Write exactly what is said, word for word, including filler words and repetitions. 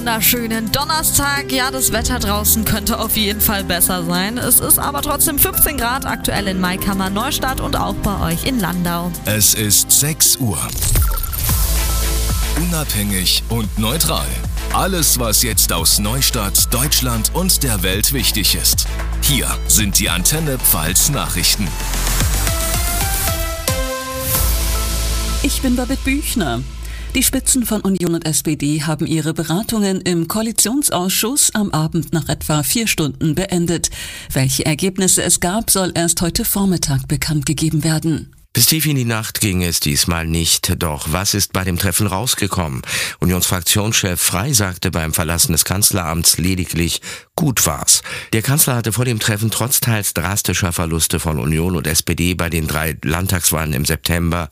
Wunderschönen Donnerstag. Ja, das Wetter draußen könnte auf jeden Fall besser sein. Es ist aber trotzdem fünfzehn Grad, aktuell in Maikammer, Neustadt und auch bei euch in Landau. Es ist sechs Uhr. Unabhängig und neutral. Alles, was jetzt aus Neustadt, Deutschland und der Welt wichtig ist. Hier sind die Antenne Pfalz Nachrichten. Ich bin Babette Büchner. Die Spitzen von Union und S P D haben ihre Beratungen im Koalitionsausschuss am Abend nach etwa vier Stunden beendet. Welche Ergebnisse es gab, soll erst heute Vormittag bekannt gegeben werden. Bis tief in die Nacht ging es diesmal nicht. Doch was ist bei dem Treffen rausgekommen? Unionsfraktionschef Frey sagte beim Verlassen des Kanzleramts lediglich, gut war's. Der Kanzler hatte vor dem Treffen trotz teils drastischer Verluste von Union und S P D bei den drei Landtagswahlen im September